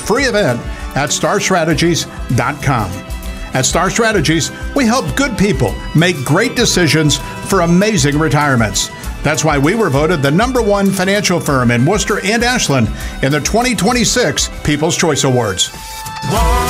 free event at starstrategies.com. At Star Strategies, we help good people make great decisions for amazing retirements. That's why we were voted the #1 financial firm in Worcester and Ashland in the 2026 People's Choice Awards.